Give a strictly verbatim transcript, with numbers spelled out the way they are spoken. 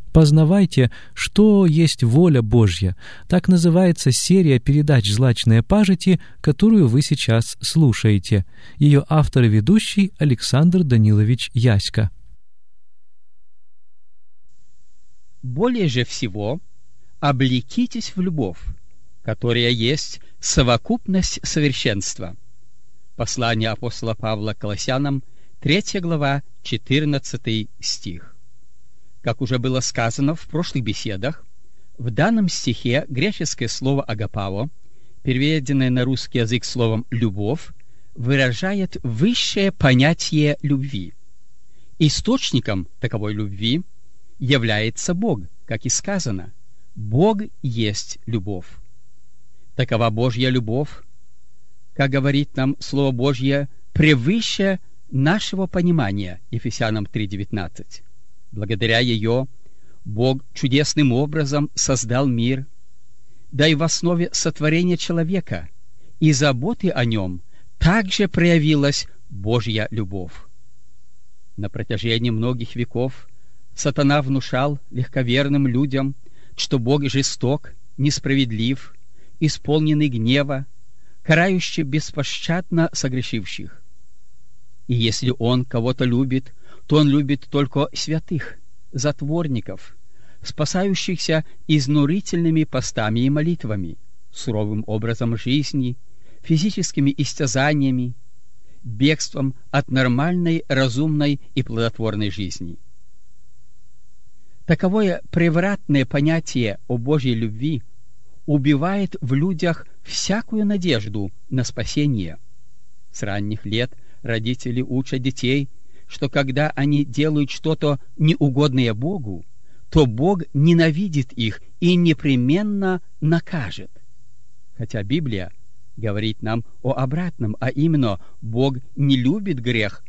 Познавайте, что есть воля Божья. Так называется серия передач «Злачные пажити», которую вы сейчас слушаете. Ее автор и ведущий Александр Данилович Яська. Более же всего облекитесь в любовь, которая есть совокупность совершенства. Послание апостола Павла к Колоссянам, третья глава, четырнадцатый стих. Как уже было сказано в прошлых беседах, в данном стихе греческое слово «агапао», переведенное на русский язык словом «любовь», выражает высшее понятие любви. Источником таковой любви является Бог, как и сказано: «Бог есть любовь». Такова Божья любовь, как говорит нам Слово Божье, превыше нашего понимания, Ефесянам три девятнадцать. Благодаря ее Бог чудесным образом создал мир, да и в основе сотворения человека и заботы о нем также проявилась Божья любовь. На протяжении многих веков сатана внушал легковерным людям, что Бог жесток, несправедлив, исполненный гнева, карающий беспощадно согрешивших. И если Он кого-то любит, то Он любит только святых, затворников, спасающихся изнурительными постами и молитвами, суровым образом жизни, физическими истязаниями, бегством от нормальной, разумной и плодотворной жизни. Таковое превратное понятие о Божьей любви убивает в людях всякую надежду на спасение. С ранних лет родители учат детей, что когда они делают что-то неугодное Богу, то Бог ненавидит их и непременно накажет. Хотя Библия говорит нам о обратном, а именно Бог не любит грех,